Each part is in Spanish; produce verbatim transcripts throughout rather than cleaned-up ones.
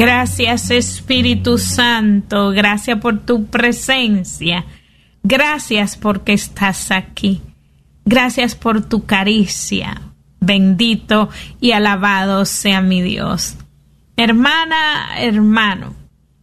Gracias, Espíritu Santo, gracias por tu presencia, gracias porque estás aquí, gracias por tu caricia, bendito y alabado sea mi Dios. Hermana, hermano,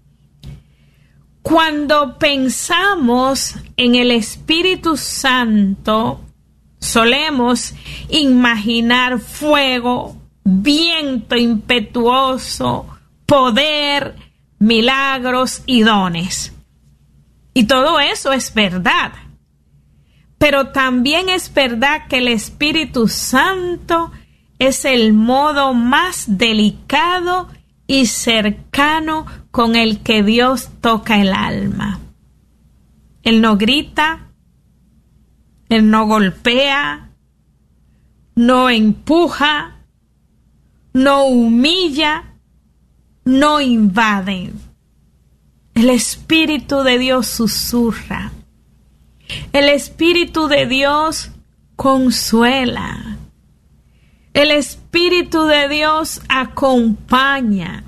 cuando pensamos en el Espíritu Santo, solemos imaginar fuego, viento impetuoso, poder, milagros y dones. Y todo eso es verdad. Pero también es verdad que el Espíritu Santo es el modo más delicado y cercano con el que Dios toca el alma. Él no grita, Él no golpea, no empuja, no humilla, no invade. El Espíritu de Dios susurra. El Espíritu de Dios consuela. El Espíritu de Dios acompaña,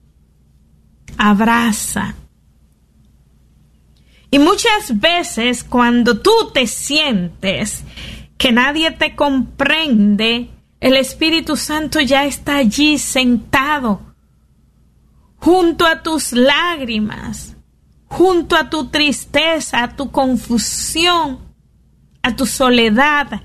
abraza. Y muchas veces cuando tú te sientes que nadie te comprende, el Espíritu Santo ya está allí sentado, junto a tus lágrimas, junto a tu tristeza, a tu confusión, a tu soledad.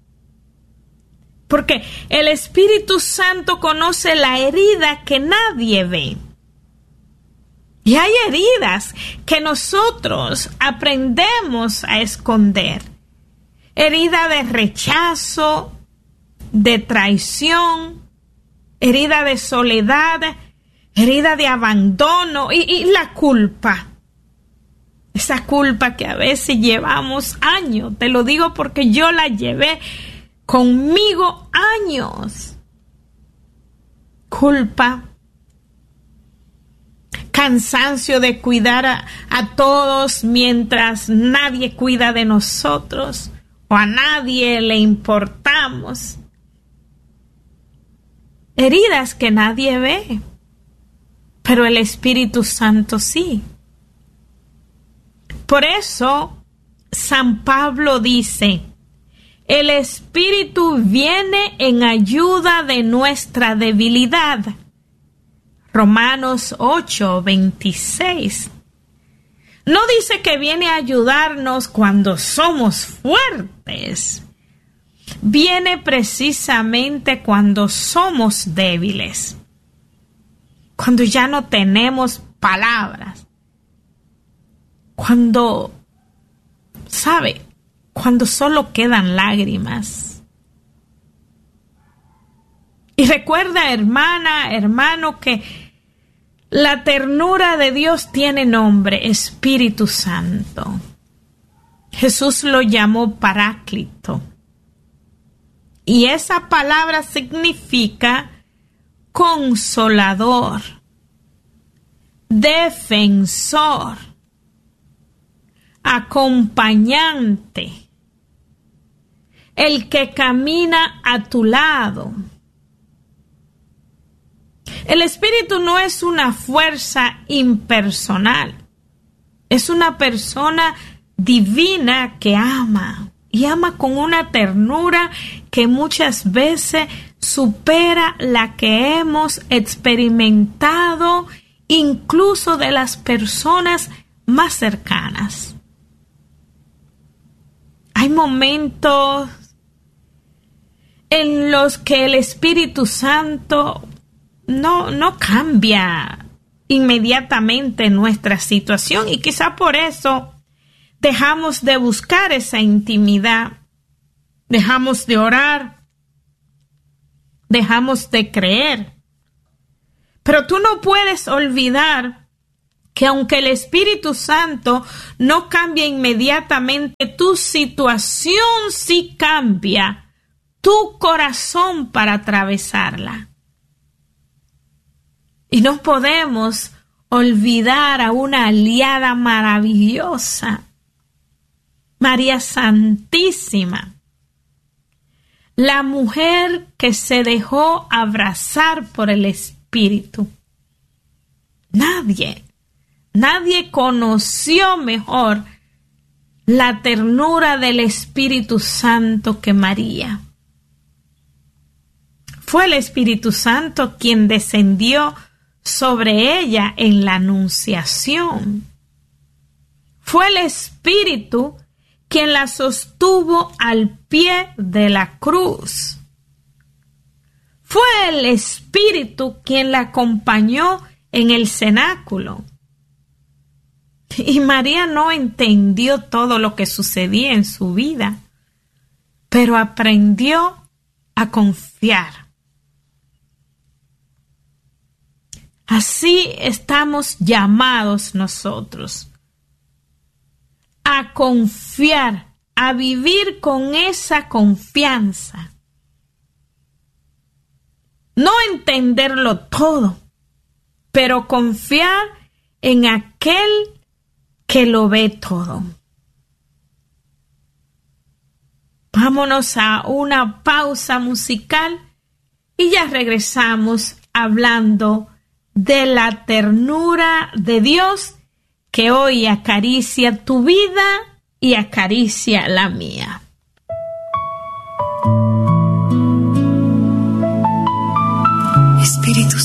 Porque el Espíritu Santo conoce la herida que nadie ve. Y hay heridas que nosotros aprendemos a esconder. Herida de rechazo, de traición, herida de soledad, herida de abandono y, y la culpa. Esa culpa que a veces llevamos años. Te lo digo porque yo la llevé conmigo años. Culpa. Cansancio de cuidar a, a todos mientras nadie cuida de nosotros o a nadie le importamos. Heridas que nadie ve, pero el Espíritu Santo sí. Por eso San Pablo dice: el Espíritu viene en ayuda de nuestra debilidad. Romanos ocho, veintiséis. No dice que viene a ayudarnos cuando somos fuertes. Viene precisamente cuando somos débiles. Cuando ya no tenemos palabras. Cuando, ¿sabe? Cuando solo quedan lágrimas. Y recuerda, hermana, hermano, que la ternura de Dios tiene nombre, Espíritu Santo. Jesús lo llamó Paráclito. Y esa palabra significa consolador, defensor, acompañante, el que camina a tu lado. El Espíritu no es una fuerza impersonal, es una persona divina que ama, y ama con una ternura que muchas veces supera la que hemos experimentado incluso de las personas más cercanas. Hay momentos en los que el Espíritu Santo no, no cambia inmediatamente nuestra situación, y quizá por eso dejamos de buscar esa intimidad, dejamos de orar, dejamos de creer. Pero tú no puedes olvidar que aunque el Espíritu Santo no cambia inmediatamente, tu situación sí cambia, tu corazón para atravesarla. Y no podemos olvidar a una aliada maravillosa, María Santísima, la mujer que se dejó abrazar por el Espíritu. nadie, nadie conoció mejor la ternura del Espíritu Santo que María. Fue el Espíritu Santo quien descendió sobre ella en la Anunciación. Fue el Espíritu quien la sostuvo al pie de la cruz. Fue el Espíritu quien la acompañó en el cenáculo. Y María no entendió todo lo que sucedía en su vida, pero aprendió a confiar. Así estamos llamados nosotros a confiar, a vivir con esa confianza. No entenderlo todo, pero confiar en aquel que lo ve todo. Vámonos a una pausa musical y ya regresamos hablando de la ternura de Dios que hoy acaricia tu vida y acaricia la mía.